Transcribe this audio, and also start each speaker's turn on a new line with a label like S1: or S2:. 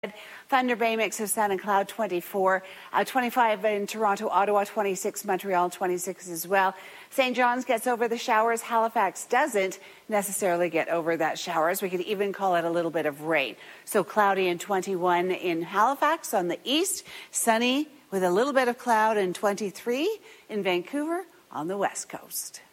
S1: Thunder Bay, mix of sun and cloud, 24. 25 in Toronto, Ottawa, 26, Montreal, 26 as well. St. John's gets over the showers. Halifax doesn't necessarily get over that showers. We could even call it a little bit of rain. So cloudy and 21 in Halifax on the east, sunny with a little bit of cloud and 23 in Vancouver on the west coast.